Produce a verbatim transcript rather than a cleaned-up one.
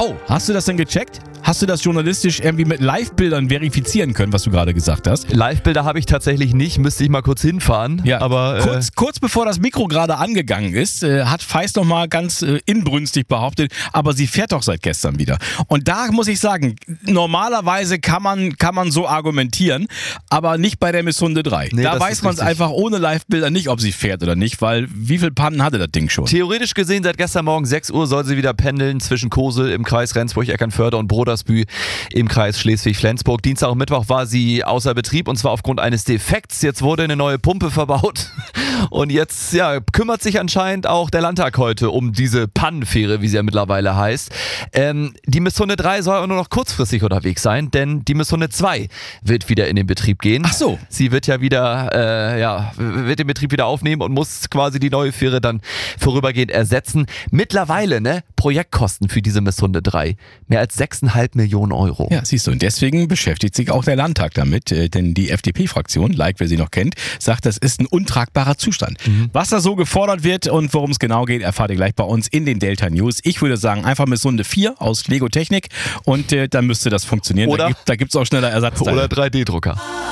Oh, hast du das denn gecheckt? Hast du das journalistisch irgendwie mit Live-Bildern verifizieren können, was du gerade gesagt hast? Live-Bilder habe ich tatsächlich nicht, müsste ich mal kurz hinfahren. Ja, aber, äh kurz, kurz bevor das Mikro gerade angegangen ist, äh, hat Feist noch mal ganz äh, inbrünstig behauptet, aber sie fährt doch seit gestern wieder. Und da muss ich sagen, normalerweise kann man, kann man so argumentieren, aber nicht bei der Missunde drei. Nee, da das weiß ist man es richtig. einfach ohne Live-Bilder nicht, ob sie fährt oder nicht, weil wie viele Pannen hatte das Ding schon? Theoretisch gesehen, seit gestern Morgen sechs Uhr soll sie wieder pendeln zwischen Kosel im Kreis Rendsburg-Eckernförde und Brodersbühl im Kreis Schleswig-Flensburg. Dienstag und Mittwoch war sie außer Betrieb und zwar aufgrund eines Defekts. Jetzt wurde eine neue Pumpe verbaut und jetzt ja, kümmert sich anscheinend auch der Landtag heute um diese Pannenfähre, wie sie ja mittlerweile heißt. Ähm, die Missunde drei soll aber nur noch kurzfristig unterwegs sein, denn die Missunde zwei wird wieder in den Betrieb gehen. Ach so. Sie wird ja wieder, äh, ja, wird den Betrieb wieder aufnehmen und muss quasi die neue Fähre dann vorübergehend ersetzen. Mittlerweile, ne, Projektkosten für diese Missunde drei. Mehr als sechseinhalb Millionen Euro. Ja, siehst du, und deswegen beschäftigt sich auch der Landtag damit, äh, denn die F D P-Fraktion, like wer sie noch kennt, sagt, das ist ein untragbarer Zustand. Mhm. Was da so gefordert wird und worum es genau geht, erfahrt ihr gleich bei uns in den Delta News. Ich würde sagen, einfach Missunde vier aus Lego Technik und äh, dann müsste das funktionieren. Oder, da gibt es auch schneller Ersatzteile. Oder drei D Drucker.